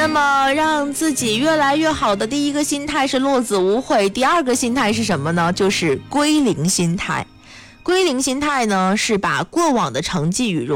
那么让自己越来越好的第一个心态是落子无悔，第二个心态是什么呢？就是归零心态。归零心态呢，是把过往的成绩与